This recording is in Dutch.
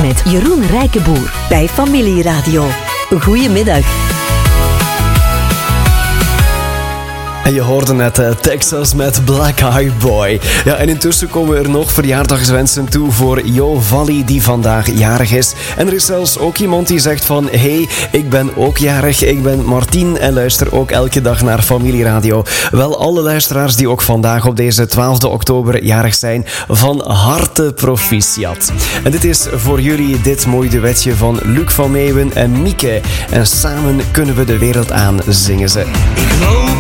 met Jeroen Rijkenboer bij Familieradio. Goedemiddag. En je hoorde net Texas met Black Eyed Boy. Ja, en intussen komen er nog verjaardagswensen toe voor Jo Valli, die vandaag jarig is. En er is zelfs ook iemand die zegt van... Hey, ik ben ook jarig, ik ben Martien en luister ook elke dag naar Familieradio. Wel, alle luisteraars die ook vandaag op deze 12e oktober jarig zijn, van harte proficiat. En dit is voor jullie dit mooie duetje van Luc van Meeuwen en Mieke. En samen kunnen we de wereld aan, zingen ze. Ik loop